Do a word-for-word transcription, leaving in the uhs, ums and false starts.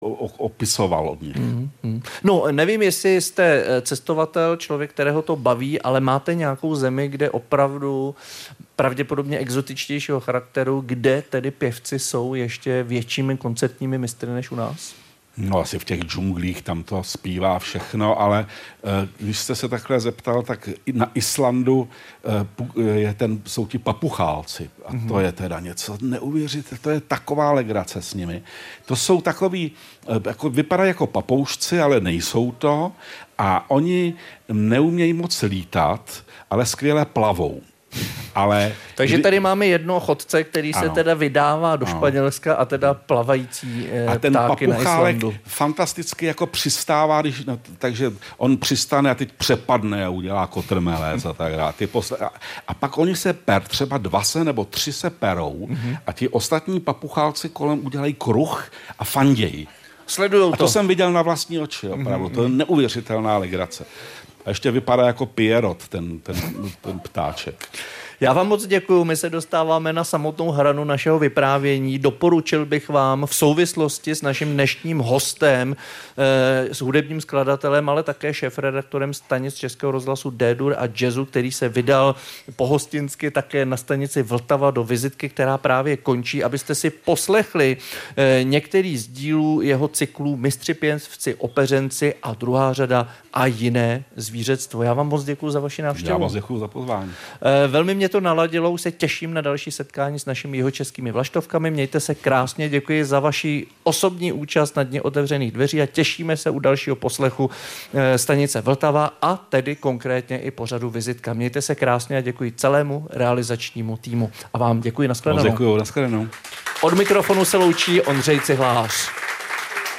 opisoval od nich. Mm-hmm. No, nevím, jestli jste cestovatel, člověk, kterého to baví, ale máte nějakou zemi, kde opravdu pravděpodobně exotičtějšího charakteru, kde tedy pěvci jsou ještě většími koncertními mistry než u nás? No asi v těch džunglích tam to zpívá všechno, ale když jste se takhle zeptal, tak na Islandu je ten, jsou ti papuchálci a mm-hmm. to je teda něco neuvěřitelného, to je taková legrace s nimi. To jsou takový, jako, vypadají jako papoušci, ale nejsou to a oni neumějí moc lítat, ale skvěle plavou. Ale takže kdy... tady máme jednoho chodce, který ano. se teda vydává do ano. Španělska a teda plavající e, a ten ptáky na Islandu. Fantasticky jako přistává, když, no, takže on přistane a teď přepadne a udělá kotrmelec a tak dále. Posle... A, a pak oni se per, třeba dva se nebo tři se perou mm-hmm. a ti ostatní papuchálci kolem udělají kruh a fandějí. Sledujou to. A to jsem viděl na vlastní oči, opravdu. Mm-hmm. To je neuvěřitelná legrace. A ještě vypadá jako Pierrot, ten, ten, ten ptáček. Já vám moc děkuju, my se dostáváme na samotnou hranu našeho vyprávění. Doporučil bych vám v souvislosti s naším dnešním hostem, eh, s hudebním skladatelem, ale také šéfredaktorem stanic Českého rozhlasu D-dur a jazzu, který se vydal pohostinsky také na stanici Vltava do vizitky, která právě končí, abyste si poslechli eh, některý z dílů jeho cyklů Mistři pěvci, opeřenci a druhá řada a jiné zvířectvo. Já vám moc děkuju za vaši návštěvu. Já moc děkuju za pozvání. Eh, velmi mě to naladilo, už se těším na další setkání s našimi jihočeskými vlaštovkami. Mějte se krásně, děkuji za vaši osobní účast na Dni otevřených dveří a těšíme se u dalšího poslechu e, stanice Vltava a tedy konkrétně i pořadu Vizitka. Mějte se krásně a děkuji celému realizačnímu týmu. A vám děkuji, nashledanou. Děkuji, nashledanou. Od mikrofonu se loučí Ondřej Cihlář.